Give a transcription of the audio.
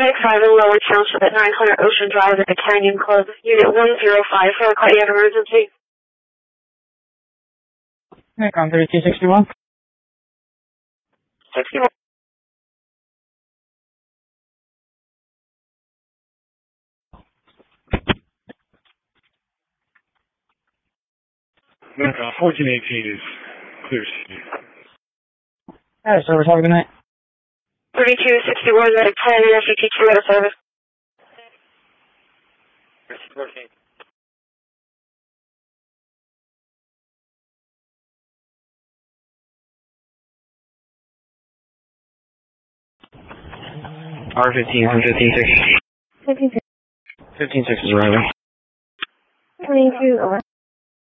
Medic 5 in Lower Township at 900 Ocean Drive at the Canyon Club. Unit 105 for a cardiac emergency. Con 3261. 61. No, 1418 is clear city. Alright, service, have a good night. 3261 Medic 10 SCT2 out of service. 14. R15, 156. 15-6. 15-6 is arriving. 22 over.